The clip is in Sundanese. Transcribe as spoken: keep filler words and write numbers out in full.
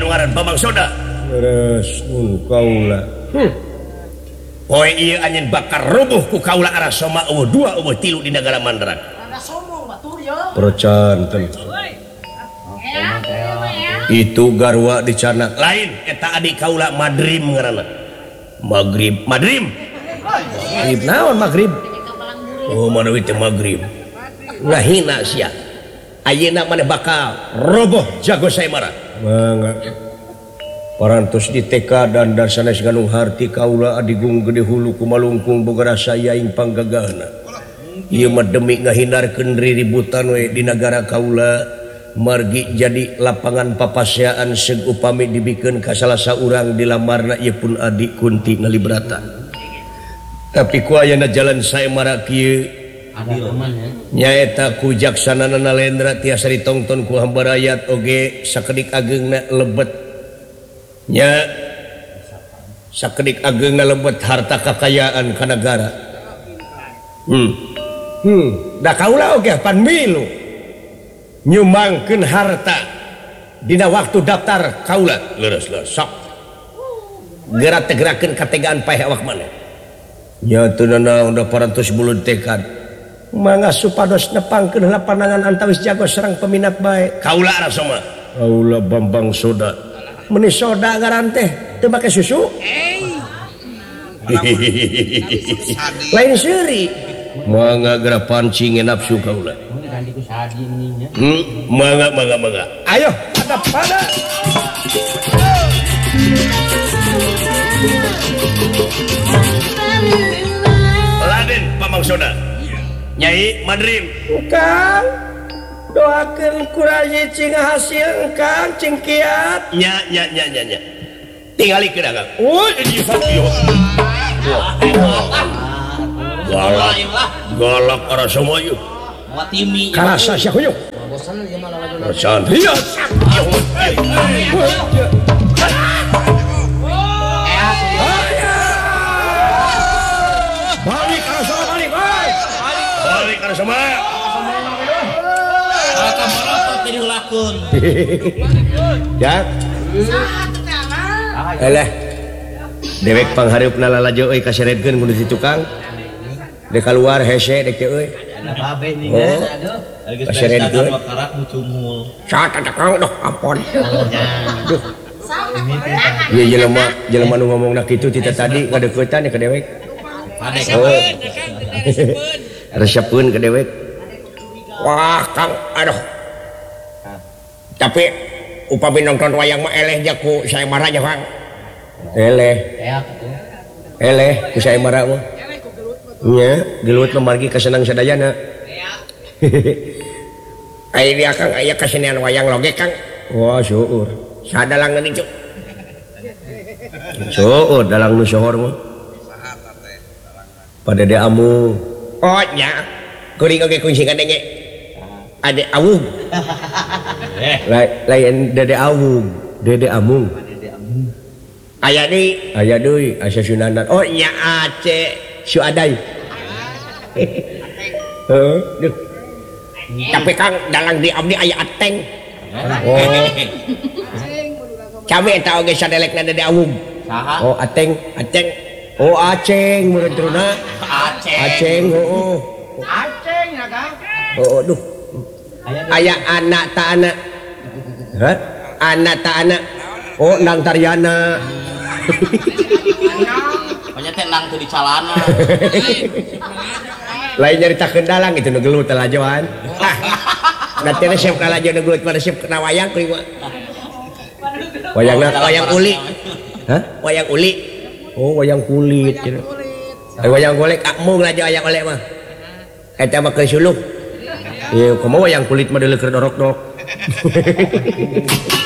anu ngaran Bambang Soda. Leres mun kaula. Hmm. Poe ieu anjeun bakar rubuh ku kaula arah soma eueuh dua eueuh tilu di negara Mandaran. Ada sombong batur ya. Percanten. Itu garwa dicanak. Lain eta adik kaula Madrim ngaranna. Magrib, Madrim. Magrib naon magrib? Oh, mana teh magrib. Ngahina sia. Ayeuna maneh bakal roboh jago saemara. Mangga. Parantos di T K dan dan sanes ganung harti kaula adigung gede hulu kumalungkung boga rasa yaing panggagahna. Ieu mah demi ngahindarkeun riributan we di negara kaula margi jadi lapangan papaseaan seug upami dibikeun ka salah saurang dilamarna ieu pun adik Kunti ngalibratan. Tapi ku ayeuna jalan saemara kieu nyaeta ku jaksanana Nalendra tiasa ditongton ku hamba rakyat oge sakedik ageungna lebet nya sakedik ageungna lebet harta kekayaan ka negara. Hmm. Hmm, da kaula oge pan milu nyumbangkeun harta dina waktu daftar kaula. Leres leres sok. Gerak tegerakeun kategaan paeh awak maneh. Nya teu naon da parantos buluh tekad. Mangga supados nepangkeun heula panangan antawis jago sareng peminat bae. Kaula arah soma. Kaula Bambang Soda. Meni soda ngaran teh teu make susu. Lain seuri. Mangga geura pancing nafsu kaula. Hmm, mangga mangga mangga. Ayo pada pada. Laden Bambang Soda. Nyai Madrim. Kang doakeun kuraji cing hasil Kang cing kiat. Nya nya nya nya nya. Tingalikeun Kang. Oh, ini sakieu. Galak. Galak arah semua yuk. Watimi. Karasa sia huyuk. Bosan ieu mah lawan. Bosan. Iya. Balik arah sama balik, balik. Balik arah sama. Ya. Eleh. Dewek panghareupeuna lalajo euy kaseretkeun kudu si tukang. Dek keluar hese dek euy. Babe nih Oh. aduh. Kaseretkeun. Karak mucumul. Saat tukang doh ampun. Duh. Ieu jelema jelema nu ngomongna kitu ti tadi ngadeuketan ka dewek. Oh. Resepkeun ka dewek. Wah, Kang, aduh. Tapi upami nonton wayang mah eleh ja ku saemara aja, Kang. Eleh. Eleh ku saemara mah. Nya, gelut mah margi kasenang sadayana. Aya dia Kang, aya kasenian wayang loge, Kang. Wah, syukur. Sadalang geuning, Cuk. Syukur dalang nu sohor mah. Padede amung. Oh, nya. Kuring oge kunci kadenge. Ade awung. Lain dede awung, dede amung. Aya deui. Aya deui asa sunanan. Oh, nya Aceh Suadai. Heeh. Duh. Tapi Kang dalang di abdi aya Ateng. Oh. Cabe eta oge sadelekna Dede Awung. Saha? Oh, Ateng. Aceng. Oh, Aceng mureunna. Aceh. Aceng, heuh. Aceh ya Kang. Oh, duh. Aya anak ta anak. Hah? Anak ta anak. Oh, Nang Taryana. Pokoknya teh nang teu dicalana. Lain nyaritakeun dalang itu nu gelut lajoan. Da teh resep kalajo nu gelut pada resep kena wayang kuring mah. Wayangna Wayang uli. Hah? Wayang uli. Oh, wayang kulit. Ai wayang golek akmung lajo wayang oleh mah. Eta mah keur suluk. Iya, kumaha wayang kulit mah deuleu keur dorok-dorok.